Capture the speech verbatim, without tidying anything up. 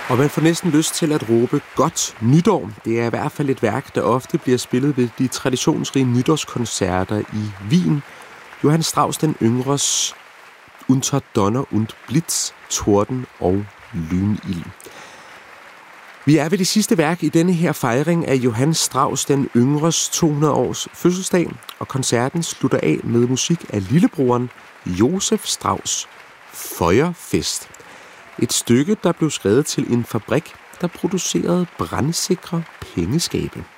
Og man får næsten lyst til at råbe godt nytår. Det er i hvert fald et værk, der ofte bliver spillet ved de traditionsrige nytårskoncerter i Wien. Johann Strauss den yngres Unter Donner und Blitz, Torden og Lynild. Vi er ved det sidste værk i denne her fejring af Johann Strauss den yngres to hundrede års fødselsdag, og koncerten slutter af med musik af lillebroren Josef Strauss' Feuerfest. Et stykke, der blev skrevet til en fabrik, der producerede brandsikre pengeskabe.